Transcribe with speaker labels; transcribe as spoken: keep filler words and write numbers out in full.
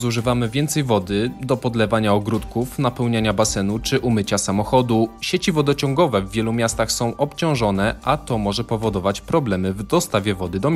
Speaker 1: Zużywamy więcej wody do podlewania ogródków, napełniania basenu czy umycia samochodu. Sieci wodociągowe w wielu miastach są obciążone, a to może powodować problemy w dostawie wody do